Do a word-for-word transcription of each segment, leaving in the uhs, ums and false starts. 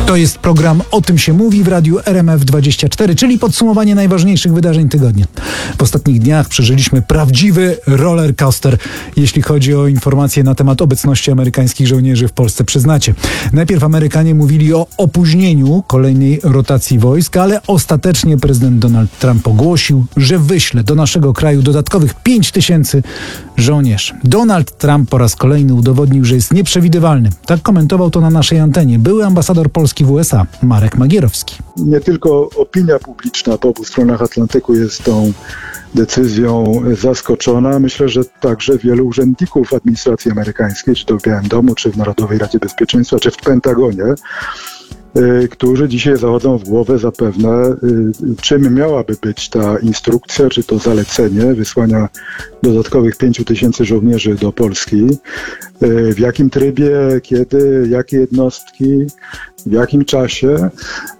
To jest program O tym się mówi w radiu R M F dwadzieścia cztery, czyli podsumowanie najważniejszych wydarzeń tygodnia. W ostatnich dniach przeżyliśmy prawdziwy roller coaster, jeśli chodzi o informacje na temat obecności amerykańskich żołnierzy w Polsce. Przyznacie, najpierw Amerykanie mówili o opóźnieniu kolejnej rotacji wojsk, ale ostatecznie prezydent Donald Trump ogłosił, że wyśle do naszego kraju dodatkowych pięć tysięcy żołnierzy. Donald Trump po raz kolejny udowodnił, że jest nieprzewidywalny. Tak komentował to na naszej antenie były ambasador Polski w U S A, Marek Magierowski. Nie tylko opinia publiczna po obu stronach Atlantyku jest tą decyzją zaskoczona. Myślę, że także wielu urzędników administracji amerykańskiej, czy to w Białym Domu, czy w Narodowej Radzie Bezpieczeństwa, czy w Pentagonie, którzy dzisiaj zachodzą w głowę zapewne, czym miałaby być ta instrukcja, czy to zalecenie wysłania dodatkowych pięciu tysięcy żołnierzy do Polski, w jakim trybie, kiedy, jakie jednostki, w jakim czasie.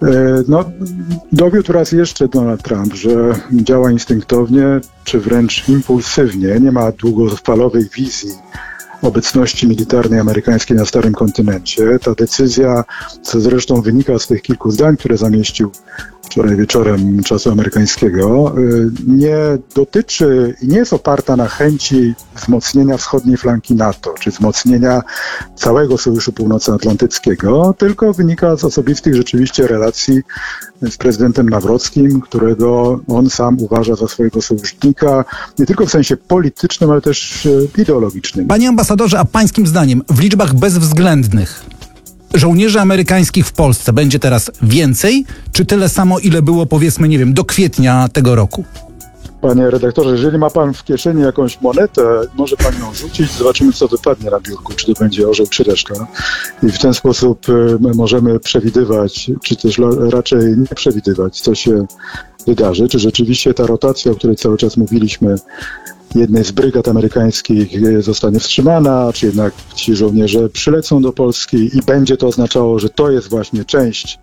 No, dowiódł raz jeszcze Donald Trump, że działa instynktownie, czy wręcz impulsywnie, nie ma długofalowej wizji obecności militarnej amerykańskiej na Starym Kontynencie. Ta decyzja, co zresztą wynika z tych kilku zdań, które zamieścił wczoraj wieczorem czasu amerykańskiego, nie dotyczy i nie jest oparta na chęci wzmocnienia wschodniej flanki NATO, czy wzmocnienia całego Sojuszu Północnoatlantyckiego, tylko wynika z osobistych rzeczywiście relacji z prezydentem Nawrockim, którego on sam uważa za swojego sojusznika, nie tylko w sensie politycznym, ale też ideologicznym. Panie ambasadorze, a pańskim zdaniem w liczbach bezwzględnych żołnierzy amerykańskich w Polsce będzie teraz więcej, czy tyle samo, ile było, powiedzmy, nie wiem, do kwietnia tego roku? Panie redaktorze, jeżeli ma pan w kieszeni jakąś monetę, może pan ją rzucić, zobaczymy, co wypadnie na biurku, czy to będzie orzeł, czy reszka. I w ten sposób my możemy przewidywać, czy też raczej nie przewidywać, co się wydarzy, czy rzeczywiście ta rotacja, o której cały czas mówiliśmy, jednej z brygad amerykańskich zostanie wstrzymana, czy jednak ci żołnierze przylecą do Polski i będzie to oznaczało, że to jest właśnie część,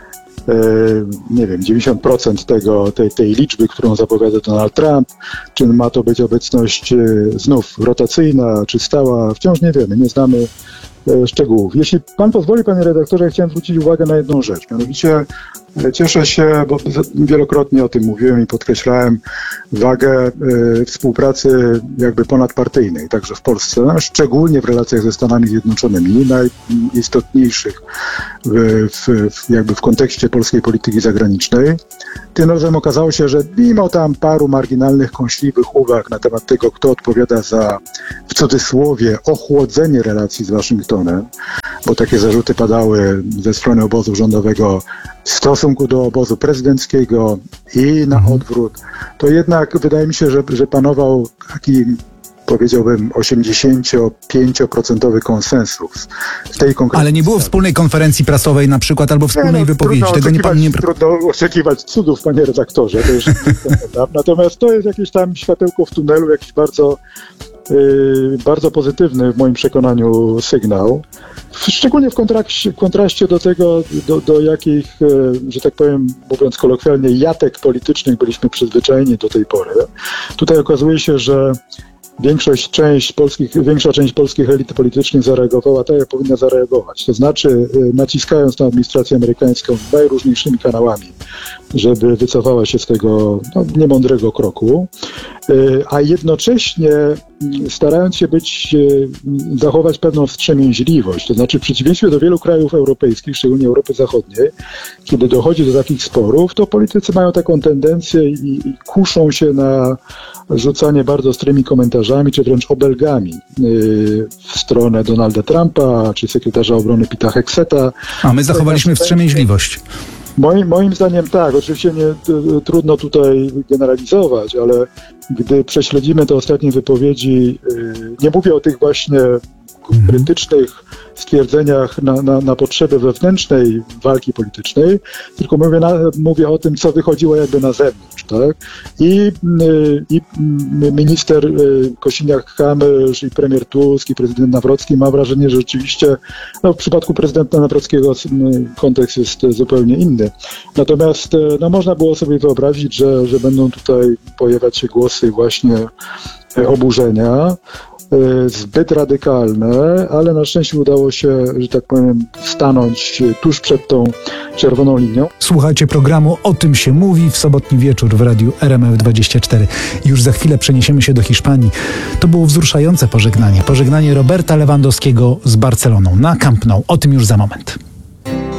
e, nie wiem, dziewięćdziesiąt procent tego, tej, tej liczby, którą zapowiada Donald Trump, czy ma to być obecność e, znów rotacyjna, czy stała, wciąż nie wiemy, nie znamy e, szczegółów. Jeśli pan pozwoli, panie redaktorze, chciałem zwrócić uwagę na jedną rzecz, mianowicie cieszę się, bo wielokrotnie o tym mówiłem i podkreślałem wagę y, współpracy jakby ponadpartyjnej, także w Polsce, szczególnie w relacjach ze Stanami Zjednoczonymi, najistotniejszych w, w, w, jakby w kontekście polskiej polityki zagranicznej. Tym razem okazało się, że mimo tam paru marginalnych, kąśliwych uwag na temat tego, kto odpowiada za, w cudzysłowie, ochłodzenie relacji z Waszyngtonem, bo takie zarzuty padały ze strony obozu rządowego w stosunku do obozu prezydenckiego i na odwrót, to jednak wydaje mi się, że, że panował taki, powiedziałbym, osiemdziesiąt pięć procent konsensus w tej konkretnej Ale nie było sprawie. Wspólnej konferencji prasowej na przykład albo wspólnej nie, no, wypowiedzi. Tego nie pan nie... Trudno oczekiwać cudów, panie redaktorze. To już natomiast to jest jakieś tam światełko w tunelu, jakiś bardzo Yy, bardzo pozytywny w moim przekonaniu sygnał. Szczególnie w kontraście, w kontraście do tego, do, do jakich, yy, że tak powiem, mówiąc kolokwialnie, jatek politycznych byliśmy przyzwyczajeni do tej pory. Tutaj okazuje się, że Większość, część polskich, większa część polskich elit politycznych zareagowała tak, jak powinna zareagować. To znaczy naciskając na administrację amerykańską najróżniejszymi kanałami, żeby wycofała się z tego no, niemądrego kroku, a jednocześnie starając się być, zachować pewną wstrzemięźliwość. To znaczy w przeciwieństwie do wielu krajów europejskich, szczególnie Europy Zachodniej, kiedy dochodzi do takich sporów, to politycy mają taką tendencję i, i kuszą się na rzucanie bardzo ostrymi komentarzami, czy wręcz obelgami yy, w stronę Donalda Trumpa, czy sekretarza obrony Pita Hegseta. A my zachowaliśmy wstrzemięźliwość. Moim, moim zdaniem tak, oczywiście nie t, trudno tutaj generalizować, ale gdy prześledzimy te ostatnie wypowiedzi, yy, nie mówię o tych właśnie krytycznych stwierdzeniach na, na, na potrzeby wewnętrznej walki politycznej, tylko mówię, na, mówię o tym, co wychodziło jakby na zewnątrz, tak? I, i minister Kosiniak-Kamysz, i premier Tusk, i prezydent Nawrocki, mam wrażenie, że rzeczywiście no, w przypadku prezydenta Nawrockiego kontekst jest zupełnie inny. Natomiast no, można było sobie wyobrazić, że, że będą tutaj pojawiać się głosy właśnie oburzenia. zbyt radykalne, ale na szczęście udało się, że tak powiem, stanąć tuż przed tą czerwoną linią. Słuchajcie programu O tym się mówi w sobotni wieczór w radiu R M F dwadzieścia cztery. Już za chwilę przeniesiemy się do Hiszpanii. To było wzruszające pożegnanie. Pożegnanie Roberta Lewandowskiego z Barceloną na Camp Nou. O tym już za moment.